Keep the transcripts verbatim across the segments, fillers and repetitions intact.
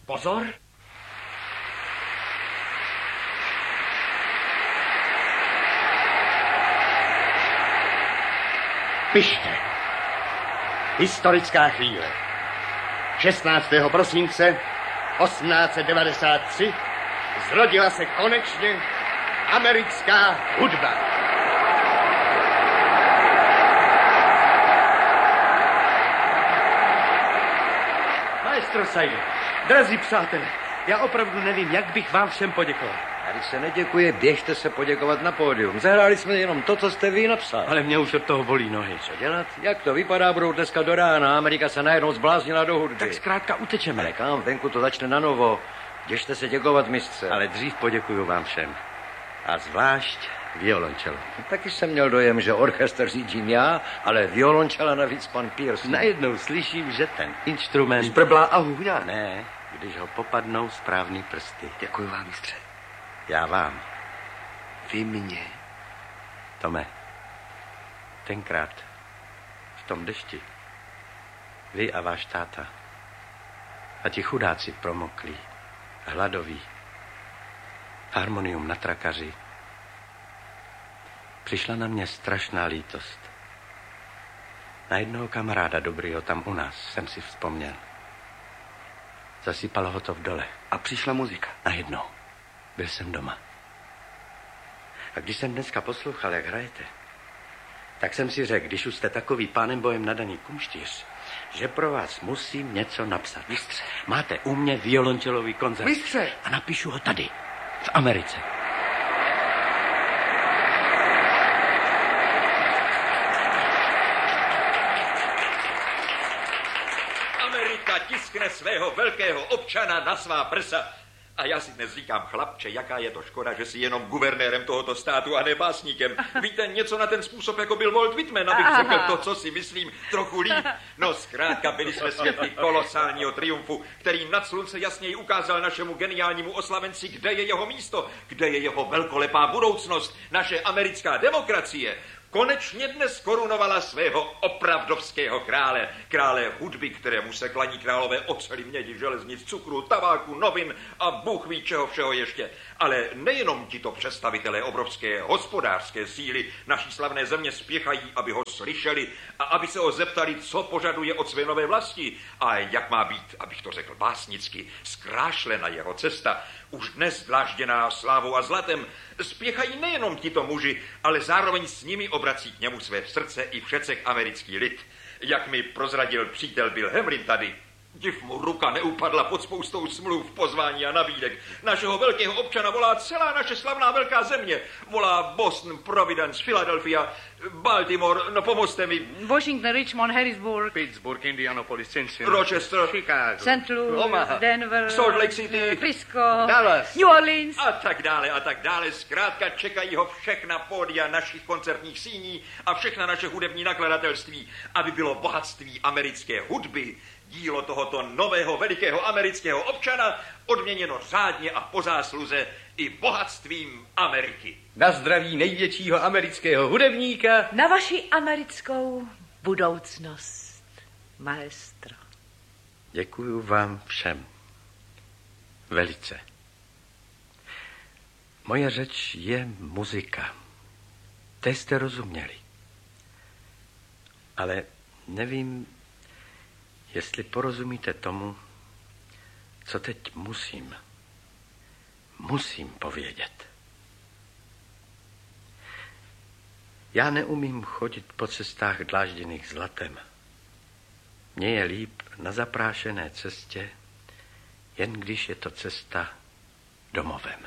Pozor! Pište. Historická chvíle. šestnáctého prosince osmnáct set devadesát tři zrodila se konečně americká hudba. Maestro Saide, drazí přátelé, já opravdu nevím, jak bych vám všem poděkoval. Tady se neděkuje, běžte se poděkovat na pódium. Zahráli jsme jenom to, co jste vy napsal. Ale mě už od toho bolí nohy. Co dělat? Jak to vypadá, budou dneska do rána. Amerika se najednou zbláznila do hudby. Tak zkrátka utečeme. Ale kam, venku to začne na novo. Běžte se děkovat, mistře. Ale dřív poděkuju vám všem. A zvlášť violončelo. Taky jsem měl dojem, že orchestr řídím já, ale violončela navíc pan Pierce. Najednou slyším, že ten instrument... Zbrblá a hůňá. Ne, když ho popadnou správný prsty. Děkuji vám, mistře. Já vám. Vy mě. Tome, tenkrát v tom dešti vy a váš táta a ti chudáci promoklí, hladoví, harmonium na trakaři, přišla na mě strašná lítost. Na jednoho kamaráda dobrýho tam u nás jsem si vzpomněl. Zasypalo ho to v dole. A přišla muzika. Najednou. Byl jsem doma. A když jsem dneska poslouchal, jak hrajete, tak jsem si řekl, když už jste takový pánem bojem nadaný kumštíř, že pro vás musím něco napsat. Mistře. Máte u mě violončelový koncert. Mistře. A napíšu ho tady, v Americe. Amerika tiskne svého velkého občana na svá prsa. A já si dnes říkám, chlapče, jaká je to škoda, že jsi jenom guvernérem tohoto státu a ne básníkem. Víte, něco na ten způsob, jako byl Walt Whitman, abych řekl to, co si myslím, trochu líp. No zkrátka byli jsme svědky kolosálního triumfu, který nad slunce jasněji ukázal našemu geniálnímu oslavenci, kde je jeho místo, kde je jeho velkolepá budoucnost, naše americká demokracie. Konečně dnes korunovala svého opravdovského krále, krále hudby, kterému se klaní králové oceli, mědi, železnic, cukru, tabáku, novin a Bůh ví čeho všeho ještě. Ale nejenom tito představitelé obrovské hospodářské síly naší slavné země spěchají, aby ho slyšeli a aby se ho zeptali, co požaduje od své nové vlasti a jak má být, abych to řekl básnicky, zkrášlena jeho cesta. Už dnes dlážděná slávou a zlatem spěchají nejenom tito muži, ale zároveň s nimi obrací k němu své srdce i všecek americký lid. Jak mi prozradil přítel Bill Hamlin tady, div mu ruka neupadla pod spoustou smluv, pozvání a nabídek. Našeho velkého občana volá celá naše slavná velká země. Volá Boston, Providence, Philadelphia, Baltimore, no pomozte mi. Washington, Richmond, Harrisburg, Pittsburgh, Indianapolis, Cincinnati, Rochester, Chicago, Saint Louis, Omaha, Denver, Salt Lake City, Frisco, Dallas, New Orleans. a tak dále, a tak dále. Zkrátka čekají ho všechna pódia našich koncertních síní a všechna naše hudební nakladatelství, aby bylo bohatství americké hudby, dílo tohoto nového velikého amerického občana, odměněno řádně a po zásluze i bohatstvím Ameriky. Na zdraví největšího amerického hudebníka. Na vaši americkou budoucnost, maestro. Děkuju vám všem. Velice. Moje řeč je muzika. Té jste rozuměli. Ale nevím, jestli porozumíte tomu, co teď musím. Musím povědět. Já neumím chodit po cestách dlážděných zlatem. Mně je líp na zaprášené cestě, jen když je to cesta domovem.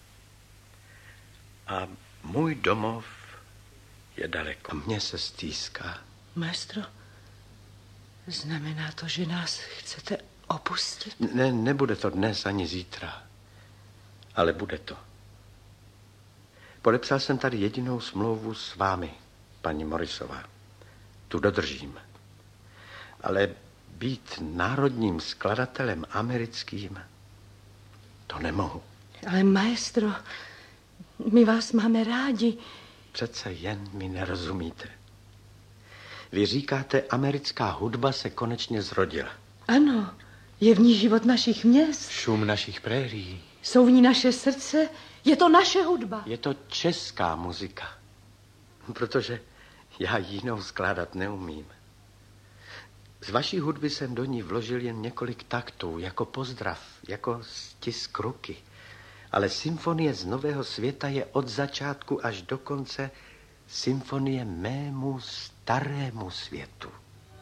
A můj domov je daleko. Mně se stýská. Maestro, znamená to, že nás chcete opustit? Ne, nebude to dnes ani zítra, ale bude to. Podepsal jsem tady jedinou smlouvu s vámi, paní Morrisová. Tu dodržím. Ale být národním skladatelem americkým, to nemohu. Ale maestro, my vás máme rádi. Přece jen mi nerozumíte. Vy říkáte, americká hudba se konečně zrodila. Ano, Je v ní život našich měst. Šum našich prérií. Jsou v ní naše srdce. Je to naše hudba. Je to česká muzika. Protože já jinou skládat neumím. Z vaší hudby jsem do ní vložil jen několik taktů, jako pozdrav, jako stisk ruky. Ale symfonie z Nového světa je od začátku až do konce symfonie mému starému světu.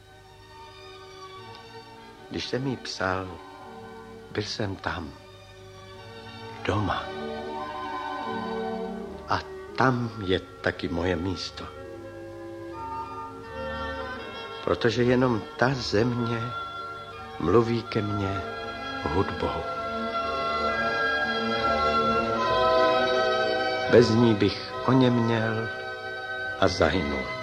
Když jsem jí psal, byl jsem tam, doma. A tam je taky moje místo. Protože jenom ta země mluví ke mně hudbou. Bez ní bych oněměl a zahynul.